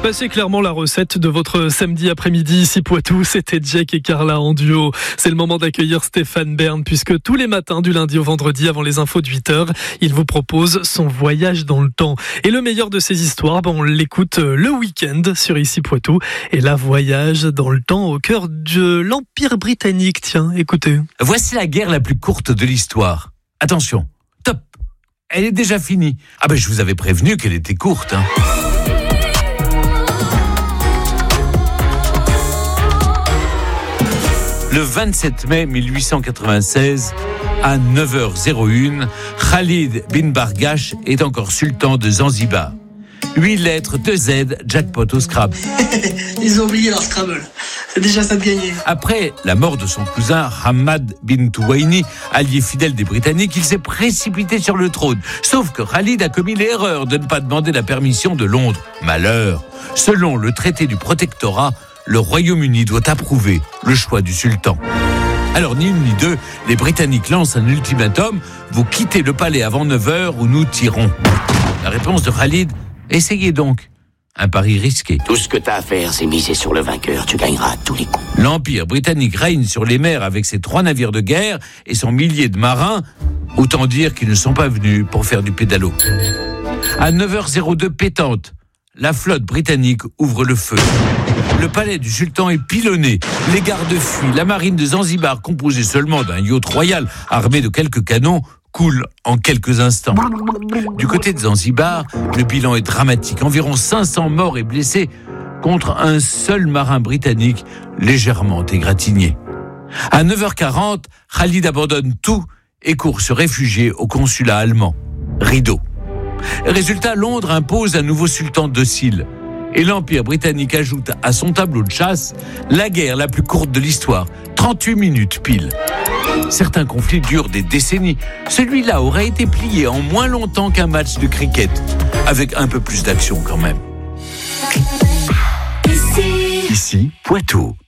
C'est clairement la recette de votre samedi après-midi ici Poitou. C'était Jack et Carla en duo. C'est le moment d'accueillir Stéphane Bern puisque tous les matins du lundi au vendredi avant les infos de 8h, il vous propose son voyage dans le temps. Et le meilleur de ces histoires, on l'écoute le week-end sur ici Poitou. Et là, voyage dans le temps au cœur de l'Empire britannique. Tiens, écoutez. Voici la guerre la plus courte de l'histoire. Attention, top, elle est déjà finie. Je vous avais prévenu qu'elle était courte. Le 27 mai 1896, à 9h01, Khalid bin Bargash est encore sultan de Zanzibar. 8 lettres, 2 Z, jackpot au Scrabble. Ils ont oublié leur Scrabble. C'est déjà ça de gagner. Après la mort de son cousin Hamad bin Tuwaini, allié fidèle des Britanniques, il s'est précipité sur le trône. Sauf que Khalid a commis l'erreur de ne pas demander la permission de Londres. Malheur. Selon le traité du protectorat, le Royaume-Uni doit approuver le choix du sultan. Alors, ni une ni deux, les Britanniques lancent un ultimatum. Vous quittez le palais avant 9h ou nous tirons. La réponse de Khalid, essayez donc. Un pari risqué. Tout ce que t'as à faire, c'est miser sur le vainqueur. Tu gagneras à tous les coups. L'Empire britannique règne sur les mers avec ses 3 navires de guerre et son millier de marins. Autant dire qu'ils ne sont pas venus pour faire du pédalo. À 9h02 pétante, la flotte britannique ouvre le feu. Le palais du sultan est pilonné. Les gardes fuient. La marine de Zanzibar, composée seulement d'un yacht royal armé de quelques canons, coule en quelques instants. Du côté de Zanzibar, le bilan est dramatique. Environ 500 morts et blessés contre un seul marin britannique légèrement égratigné. À 9h40, Khalid abandonne tout et court se réfugier au consulat allemand. Rideau. Résultat, Londres impose un nouveau sultan docile. Et l'Empire britannique ajoute à son tableau de chasse la guerre la plus courte de l'histoire, 38 minutes pile. Certains conflits durent des décennies. Celui-là aurait été plié en moins longtemps qu'un match de cricket, avec un peu plus d'action quand même. Ici, Poitou.